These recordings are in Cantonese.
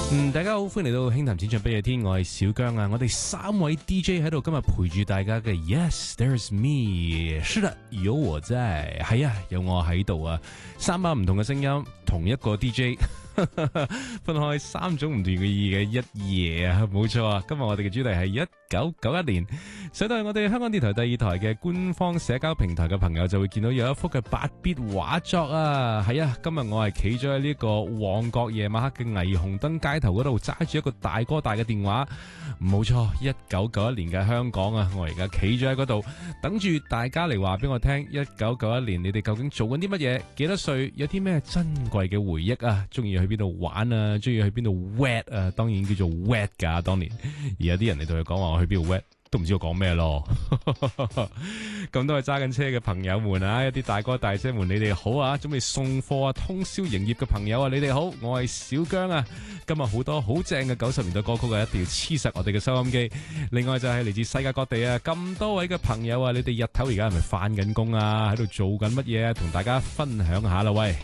大家好，歡迎嚟到輕談淺唱不夜天，我係小姜啊，我哋3位 DJ 喺度今日陪住大家嘅 Yes there's me， 是的有我在，係啊有我喺度啊，3把唔同嘅聲音，同一個 DJ 分開3種唔同嘅意義嘅一夜啊，冇錯啊，今日我哋嘅主題係1991年，上到係我哋香港電台第2台嘅官方社交平台嘅朋友就會見到有一幅嘅8bit畫作啊，係啊，今日我係企咗喺呢個旺角夜晚黑嘅霓虹燈街頭嗰度，揸住一個大哥大嘅電話，冇錯，1991年嘅香港啊，我而家企咗喺嗰度，等住大家嚟話俾我聽，1991年你哋究竟做緊啲乜嘢？幾多歲？有啲咩珍貴嘅回憶啊？中意去邊度玩啊？中意去邊度 wet 啊？當然叫做 wet 噶，當年而有啲人嚟同佢講話我去邊度 wet。都唔知我講咩咯，咁都係揸緊車嘅朋友們啊，一啲大哥大姐們，你哋好啊！準備送貨啊，通宵營業嘅朋友啊，你哋好，我係小姜啊！今日好多好正嘅90年代歌曲啊，一定要黐實我哋嘅收音機。另外就係嚟自世界各地啊，咁多位嘅朋友啊，你哋日頭而家係咪返緊工啊？喺度做緊乜嘢啊？同大家分享下啦，喂！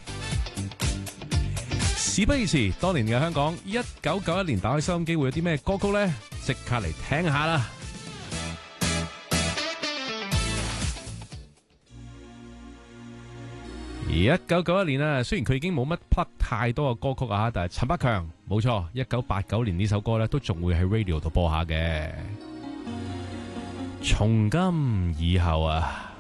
事不宜遲，當年嘅香港1991年打開收音機會有啲咩歌曲呢？即刻嚟聽下啦！1991年啊，雖然佢已經冇乜 plug 太多嘅歌曲啊，但係陳百強冇錯，1989年呢首歌咧都仲會喺 radio 度播下嘅。從今以後啊。